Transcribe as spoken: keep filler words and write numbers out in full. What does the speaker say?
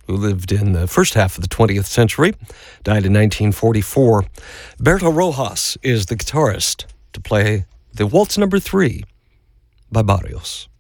who lived in the first half of the twentieth century, died in nineteen forty-four. Berto Rojas is the guitarist to play the Waltz Number Three by Barrios.